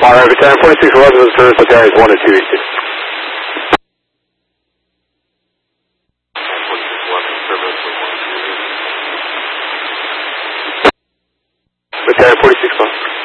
Alright, Battalion 4611 is service with areas 1 and 2 East. Battalion 4611.